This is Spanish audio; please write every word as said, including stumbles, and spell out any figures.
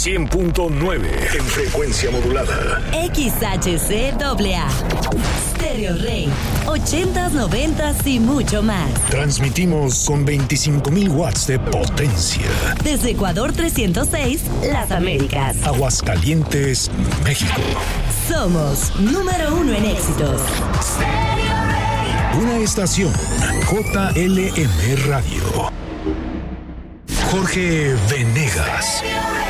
cien punto nueve en frecuencia modulada. X H C A A. Stereo Rey. ochentas, noventas y mucho más. Transmitimos con veinticinco mil watts de potencia. Desde Ecuador trescientos seis, Las Américas. Aguascalientes, México. Somos número uno en éxitos. Una estación J L M Radio. Jorge Venegas.